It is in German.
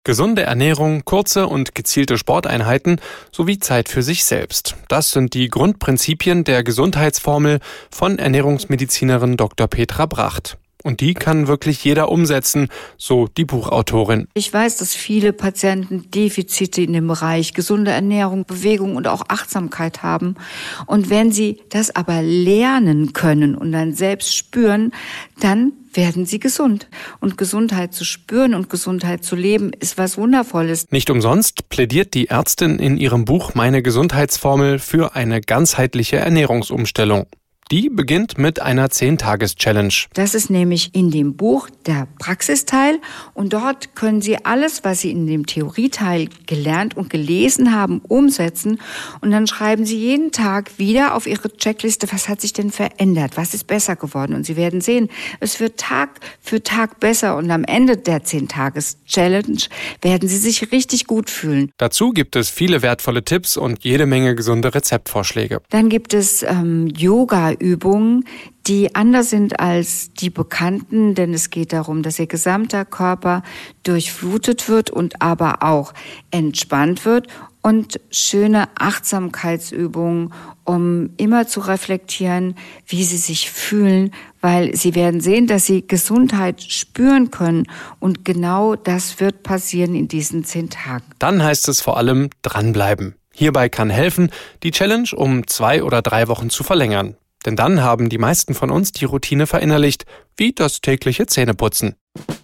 Gesunde Ernährung, kurze und gezielte Sporteinheiten sowie Zeit für sich selbst. Das sind die Grundprinzipien der Gesundheitsformel von Ernährungsmedizinerin Dr. Petra Bracht. Und die kann wirklich jeder umsetzen, so die Buchautorin. Ich weiß, dass viele Patienten Defizite in dem Bereich gesunde Ernährung, Bewegung und auch Achtsamkeit haben. Und wenn sie das aber lernen können und dann selbst spüren, dann werden sie gesund. Und Gesundheit zu spüren und Gesundheit zu leben, ist was Wundervolles. Nicht umsonst plädiert die Ärztin in ihrem Buch Meine Gesundheitsformel für eine ganzheitliche Ernährungsumstellung. Die beginnt mit einer 10-Tages-Challenge. Das ist nämlich in dem Buch der Praxisteil und dort können Sie alles, was Sie in dem Theorieteil gelernt und gelesen haben, umsetzen und dann schreiben Sie jeden Tag wieder auf Ihre Checkliste, was hat sich denn verändert, was ist besser geworden und Sie werden sehen, es wird Tag für Tag besser und am Ende der 10-Tages-Challenge werden Sie sich richtig gut fühlen. Dazu gibt es viele wertvolle Tipps und jede Menge gesunde Rezeptvorschläge. Dann gibt es Yoga-Übungen, die anders sind als die bekannten, denn es geht darum, dass Ihr gesamter Körper durchflutet wird und aber auch entspannt wird und schöne Achtsamkeitsübungen, um immer zu reflektieren, wie Sie sich fühlen, weil Sie werden sehen, dass Sie Gesundheit spüren können und genau das wird passieren in diesen 10 Tagen. Dann heißt es vor allem dranbleiben. Hierbei kann helfen, die Challenge um 2 oder 3 Wochen zu verlängern. Denn dann haben die meisten von uns die Routine verinnerlicht, wie das tägliche Zähneputzen.